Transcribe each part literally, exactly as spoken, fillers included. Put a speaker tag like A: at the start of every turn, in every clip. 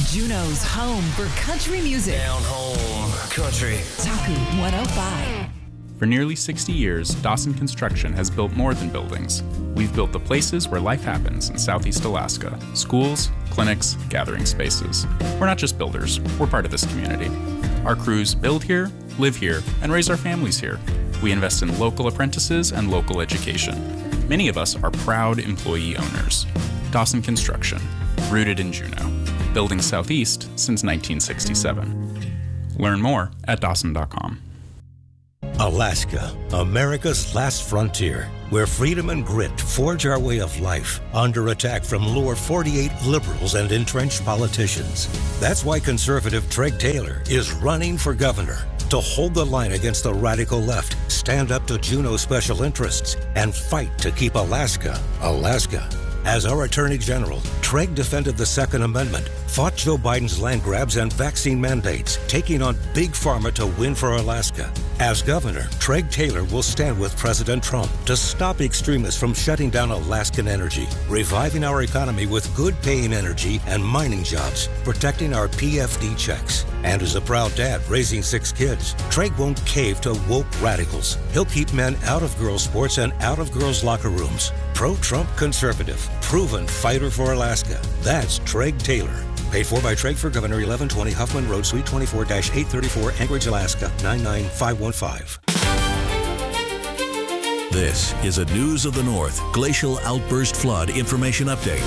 A: Juneau's home for country music.
B: Down home country.
A: Taku one oh five.
C: For nearly sixty years, Dawson Construction has built more than buildings. We've built the places where life happens in Southeast Alaska. Schools, clinics, gathering spaces. We're not just builders, we're part of this community. Our crews build here, live here, and raise our families here. We invest in local apprentices and local education. Many of us are proud employee owners. Dawson Construction, rooted in Juneau. Building Southeast since nineteen sixty-seven. Learn more at dawson dot com.
D: Alaska, America's last frontier, where freedom and grit forge our way of life under attack from lower forty-eight liberals and entrenched politicians. That's why conservative Treg Taylor is running for governor to hold the line against the radical left, stand up to Juneau special interests, and fight to keep Alaska, Alaska. As our Attorney General, Treg defended the Second Amendment, fought Joe Biden's land grabs and vaccine mandates, taking on Big Pharma to win for Alaska. As governor, Treg Taylor will stand with President Trump to stop extremists from shutting down Alaskan energy, reviving our economy with good-paying energy and mining jobs, protecting our P F D checks. And as a proud dad raising six kids, Treg won't cave to woke radicals. He'll keep men out of girls' sports and out of girls' locker rooms. Pro-Trump conservative, proven fighter for Alaska. That's Treg Taylor. Paid for by Treg for Governor, eleven twenty Huffman Road, Suite twenty-four dash eight thirty-four, Anchorage, Alaska, nine nine five one five.
E: This is a News of the North Glacial Outburst Flood Information Update.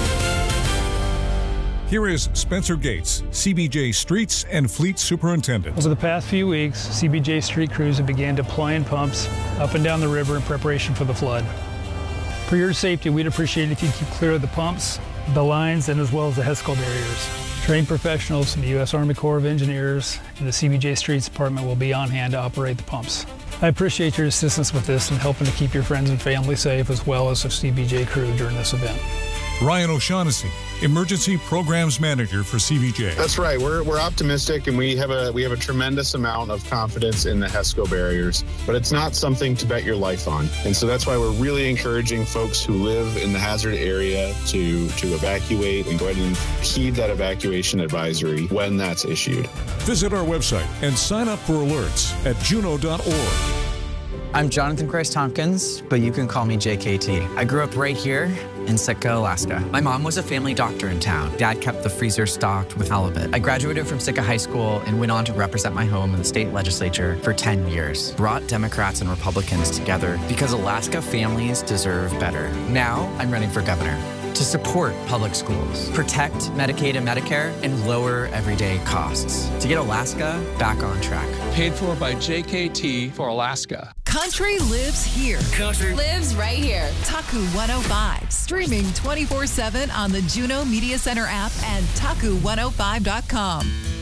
F: Here is Spencer Gates, C B J Streets and Fleet Superintendent.
G: Over the past few weeks, C B J street crews have began deploying pumps up and down the river in preparation for the flood. For your safety, we'd appreciate it if you keep clear of the pumps, the lines, and as well as the HESCO barriers. Trained professionals from the U S Army Corps of Engineers and the C B J Streets Department will be on hand to operate the pumps. I appreciate your assistance with this and helping to keep your friends and family safe, as well as the C B J crew during this event.
F: Ryan O'Shaughnessy, Emergency Programs Manager for C B J.
H: That's right. We're we're optimistic, and we have a we have a tremendous amount of confidence in the HESCO barriers. But it's not something to bet your life on, and so that's why we're really encouraging folks who live in the hazard area to to evacuate and go ahead and heed that evacuation advisory when that's issued.
F: Visit our website and sign up for alerts at juneau dot org.
I: I'm Jonathan Christ Tompkins, but you can call me J K T. I grew up right here in Sitka, Alaska. My mom was a family doctor in town. Dad kept the freezer stocked with halibut. I graduated from Sitka High School and went on to represent my home in the state legislature for ten years. Brought Democrats and Republicans together because Alaska families deserve better. Now I'm running for governor to support public schools, protect Medicaid and Medicare, and lower everyday costs to get Alaska back on track.
J: Paid for by J K T for Alaska.
A: Country lives here.
B: Country
A: lives right here. Taku one oh five. Streaming twenty-four seven on the Juneau Media Center app and taku one oh five dot com.